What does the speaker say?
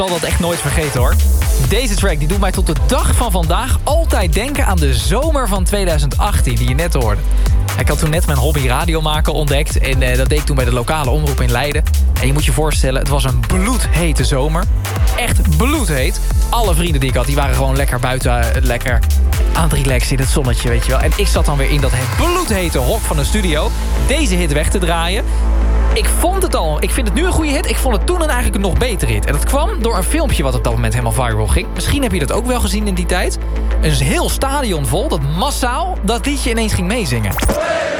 zal dat echt nooit vergeten hoor. Deze track die doet mij tot de dag van vandaag altijd denken aan de zomer van 2018 die je net hoorde. Ik had toen net mijn hobby radio maken ontdekt. En dat deed ik toen bij de lokale omroep in Leiden. En je moet je voorstellen, het was een bloedhete zomer. Echt bloedheet. Alle vrienden die ik had, die waren gewoon lekker buiten. Lekker aan het relaxen in het zonnetje, weet je wel. En ik zat dan weer in dat bloedhete hok van de studio. Deze hit weg te draaien. Ik vind het nu een goede hit. Ik vond het toen eigenlijk een nog betere hit. En dat kwam door een filmpje wat op dat moment helemaal viral ging. Misschien heb je dat ook wel gezien in die tijd. Een heel stadion vol dat massaal dat liedje ineens ging meezingen.